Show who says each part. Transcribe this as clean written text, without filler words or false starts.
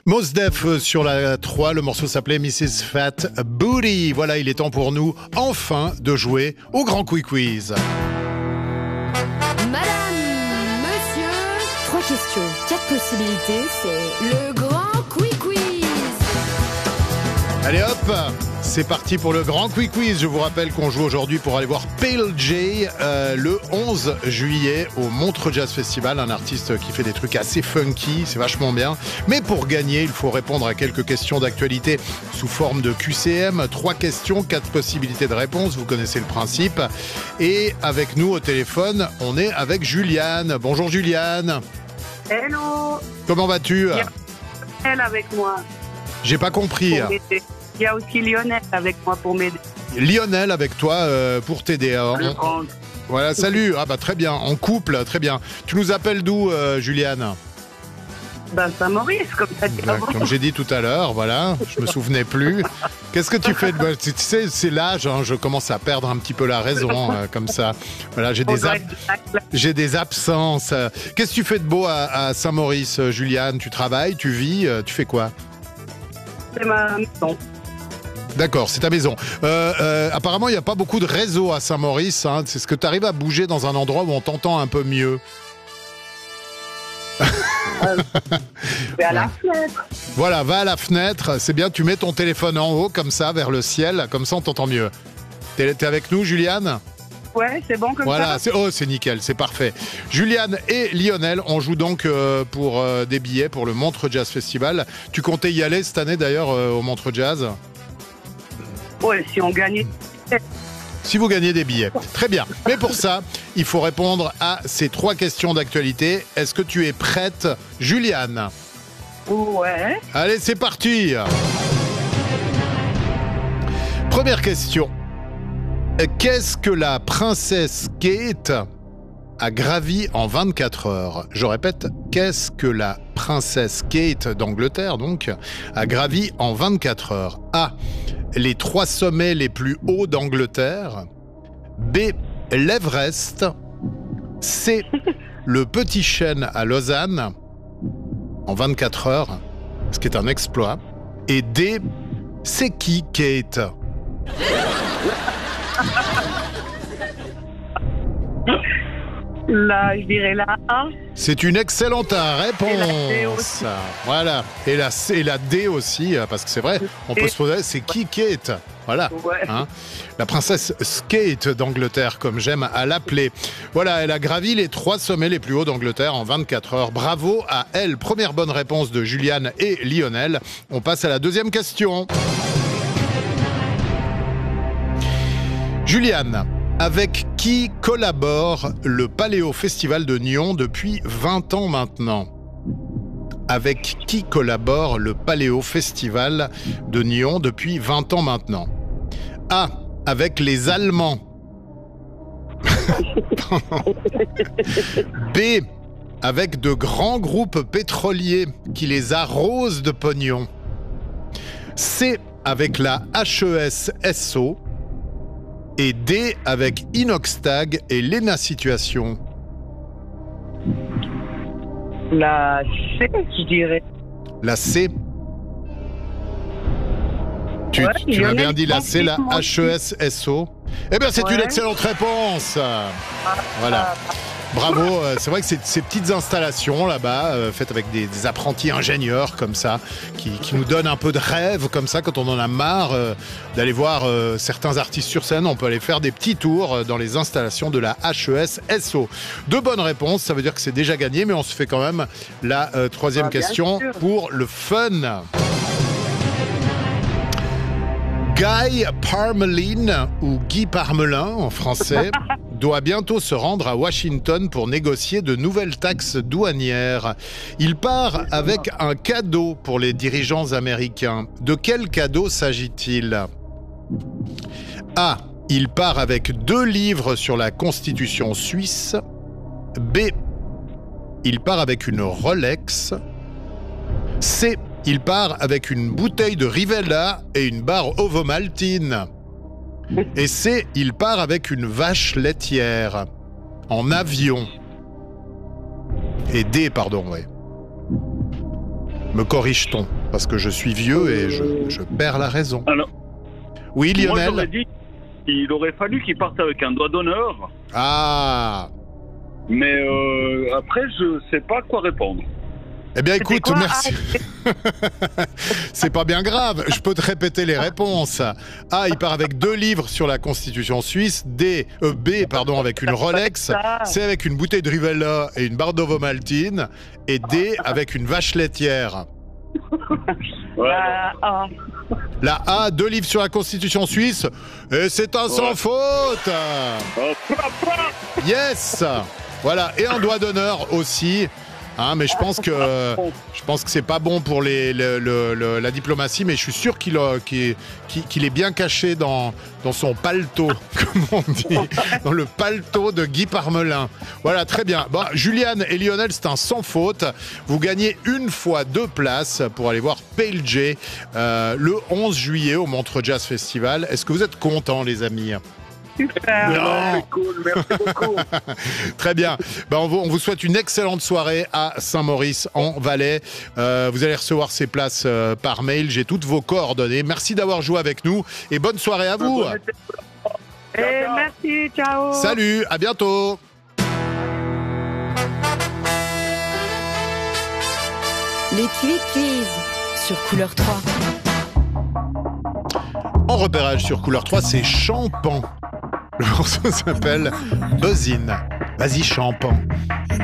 Speaker 1: Mos Def sur la 3, le morceau s'appelait Mrs. Fat Booty. Voilà, il est temps pour nous, enfin, de jouer au Grand Quiz.
Speaker 2: Madame, monsieur, 3 questions, 4 possibilités, c'est le Grand Quiz.
Speaker 1: Allez hop, c'est parti pour le Grand Quiz. Je vous rappelle qu'on joue aujourd'hui pour aller voir Pale J le 11 juillet au Montreux Jazz Festival, un artiste qui fait des trucs assez funky, c'est vachement bien. Mais pour gagner, il faut répondre à quelques questions d'actualité sous forme de QCM. 3 questions, 4 possibilités de réponse, vous connaissez le principe. Et avec nous au téléphone, on est avec Juliane. Bonjour Juliane.
Speaker 3: Hello.
Speaker 1: Comment vas-tu?
Speaker 3: Il y a Lionel avec moi.
Speaker 1: J'ai pas compris.
Speaker 3: Il y a aussi Lionel avec moi pour m'aider.
Speaker 1: Lionel avec toi pour t'aider. Voilà, salut. Ah bah très bien, en couple, très bien. Tu nous appelles d'où, Juliane?
Speaker 3: Saint-Maurice, comme ça dit avant.
Speaker 1: Comme j'ai dit tout à l'heure, voilà, je me souvenais plus. Qu'est-ce que tu fais de... Tu sais, c'est l'âge, hein, je commence à perdre un petit peu la raison, comme ça. Voilà, j'ai des absences. Qu'est-ce que tu fais de beau à Saint-Maurice, Juliane? Tu travailles, tu vis, tu fais quoi?
Speaker 3: C'est ma maison.
Speaker 1: D'accord, c'est ta maison. Apparemment, il n'y a pas beaucoup de réseau à Saint-Maurice. Hein. C'est ce que tu arrives à bouger dans un endroit où on t'entend un peu mieux.
Speaker 3: À la fenêtre.
Speaker 1: Voilà, va à la fenêtre. C'est bien, tu mets ton téléphone en haut, comme ça, vers le ciel. Comme ça, on t'entend mieux. T'es avec nous, Juliane?
Speaker 3: Ouais, c'est bon comme
Speaker 1: voilà,
Speaker 3: ça.
Speaker 1: c'est nickel, c'est parfait. Juliane et Lionel, on joue donc pour des billets pour le Montreux Jazz Festival. Tu comptais y aller cette année d'ailleurs au Montreux Jazz?
Speaker 3: Ouais, si on gagnait.
Speaker 1: Si vous gagnez des billets. Très bien. Mais pour ça, il faut répondre à ces 3 questions d'actualité. Est-ce que tu es prête, Juliane?
Speaker 3: Ouais.
Speaker 1: Allez, c'est parti. Première question. Qu'est-ce que la princesse Kate a gravi en 24 heures? Je répète, qu'est-ce que la princesse Kate d'Angleterre, donc, a gravi en 24 heures? A. Les 3 sommets les plus hauts d'Angleterre. B. L'Everest. C. Le Petit Chêne à Lausanne en 24 heures, ce qui est un exploit. Et D. C'est qui Kate?
Speaker 3: Là, je dirais là.
Speaker 1: C'est une excellente réponse.
Speaker 3: Et la D aussi.
Speaker 1: Voilà. Et la D aussi, parce que c'est vrai, on peut se poser, c'est qui Kate? Voilà.
Speaker 3: Ouais.
Speaker 1: Hein, la princesse Kate d'Angleterre, comme j'aime à l'appeler. Voilà, elle a gravi les 3 sommets les plus hauts d'Angleterre en 24 heures. Bravo à elle. Première bonne réponse de Juliane et Lionel. On passe à la deuxième question. Juliane, avec qui collabore le Paléo Festival de Nyon depuis 20 ans maintenant? Avec qui collabore le Paléo Festival de Nyon depuis 20 ans maintenant? A. Avec les Allemands. B. Avec de grands groupes pétroliers qui les arrosent de pognon. C. Avec la HES-SO. Et D, avec Inoxtag et Lena Situation.
Speaker 3: La C, je dirais.
Speaker 1: La C. Tu m'as bien dit la C, la HES-SO. Eh bien, c'est une excellente réponse. Voilà. Bravo, c'est vrai que ces petites installations là-bas, faites avec des apprentis ingénieurs comme ça, qui nous donnent un peu de rêve comme ça quand on en a marre d'aller voir certains artistes sur scène, on peut aller faire des petits tours dans les installations de la HES-SO. 2 bonnes réponses, ça veut dire que c'est déjà gagné, mais on se fait quand même la 3e question pour le fun. Guy Parmelin, ou Guy Parmelin en français, doit bientôt se rendre à Washington pour négocier de nouvelles taxes douanières. Il part avec un cadeau pour les dirigeants américains. De quel cadeau s'agit-il? A. Il part avec 2 livres sur la Constitution suisse. B. Il part avec une Rolex. C. Il part avec une bouteille de Rivella et une barre ovomaltine. Et C, il part avec une vache laitière. En avion. Et D, pardon, oui. Me corrige-t-on? Parce que je suis vieux et je perds la raison.
Speaker 4: Alors,
Speaker 1: Oui,
Speaker 4: moi, j'aurais
Speaker 1: Lionel?
Speaker 4: dit qu'il aurait fallu qu'il parte avec un doigt d'honneur,
Speaker 1: Ah!
Speaker 4: mais après, je sais pas quoi répondre.
Speaker 1: Eh bien,
Speaker 3: C'était
Speaker 1: écoute,
Speaker 3: quoi?
Speaker 1: merci. C'est pas bien grave, je peux te répéter les réponses. A, il part avec 2 livres sur la Constitution suisse. B, pardon, avec une Rolex.
Speaker 3: Ça.
Speaker 1: C, avec une bouteille de Rivella et une barre d'Ovomaltine. Et D, avec une vache laitière.
Speaker 4: Ouais,
Speaker 3: Ah,
Speaker 1: La A, 2 livres sur la Constitution suisse. Et c'est un sans
Speaker 4: Ouais.
Speaker 1: faute.
Speaker 4: Oh,
Speaker 1: Yes. Voilà, et un doigt d'honneur aussi. Hein, mais je pense que c'est pas bon pour la diplomatie, mais je suis sûr qu'il est bien caché dans son paletot, comme on dit, dans le paletot de Guy Parmelin. Voilà, très bien. Bon, Juliane et Lionel, c'est un sans faute. Vous gagnez une fois 2 places pour aller voir Pale J le 11 juillet au Montreux Jazz Festival. Est-ce que vous êtes contents, les amis?
Speaker 3: super.
Speaker 4: non, c'est cool, merci beaucoup.
Speaker 1: Très bien. Ben, on vous souhaite une excellente soirée à Saint-Maurice en Valais. Vous allez recevoir ces places par mail. J'ai toutes vos coordonnées. Merci d'avoir joué avec nous et bonne soirée à vous.
Speaker 3: Et merci, ciao.
Speaker 1: Salut, à bientôt.
Speaker 2: Les Quiz sur Couleur 3.
Speaker 1: En repérage sur Couleur 3, c'est Champan. Le morceau s'appelle Buzzin'. Vas-y, Champan.